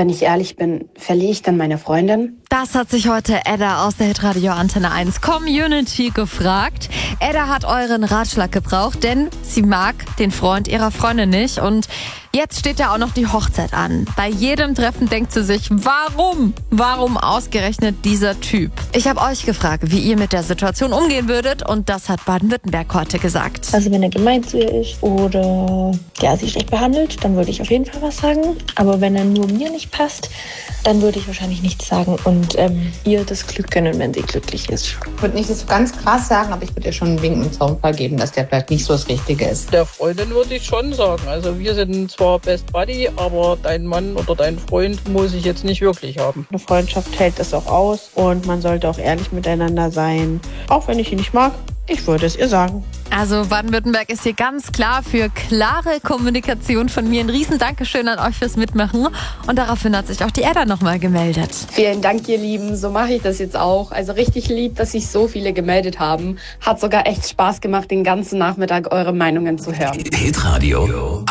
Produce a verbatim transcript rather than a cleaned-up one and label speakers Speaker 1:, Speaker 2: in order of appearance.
Speaker 1: Wenn ich ehrlich bin, verliere ich dann meine Freundin?
Speaker 2: Das hat sich heute Edda aus der Hitradio Antenne eins Community gefragt. Edda hat euren Ratschlag gebraucht, denn sie mag den Freund ihrer Freundin nicht. Und jetzt steht ja auch noch die Hochzeit an. Bei jedem Treffen denkt sie sich, warum? Warum ausgerechnet dieser Typ? Ich habe euch gefragt, wie ihr mit der Situation umgehen würdet. Und das hat Baden-Württemberg heute gesagt.
Speaker 3: Also wenn er gemein zu ihr ist oder ja, sie schlecht behandelt, dann würde ich auf jeden Fall was sagen. Aber wenn er nur mir nicht passt, dann würde ich wahrscheinlich nichts sagen und ähm, ihr das Glück gönnen, wenn sie glücklich ist.
Speaker 4: Ich würde nicht so ganz krass sagen, aber ich würde ihr schon einen Wink im Zaunfall geben, dass der vielleicht nicht so das Richtige ist.
Speaker 5: Der Freundin würde ich schon sagen. Also wir sind zwar Best Buddy, aber dein Mann oder dein Freund muss ich jetzt nicht wirklich haben.
Speaker 6: Eine Freundschaft hält das auch aus und man sollte auch ehrlich miteinander sein. Auch wenn ich ihn nicht mag, ich würde es ihr sagen.
Speaker 2: Also Baden-Württemberg ist hier ganz klar für klare Kommunikation von mir. Ein riesen Dankeschön an euch fürs Mitmachen. Und daraufhin hat sich auch die Edda nochmal gemeldet.
Speaker 1: Vielen Dank, ihr Lieben. So mache ich das jetzt auch. Also richtig lieb, dass sich so viele gemeldet haben. Hat sogar echt Spaß gemacht, den ganzen Nachmittag eure Meinungen zu hören.
Speaker 7: Hitradio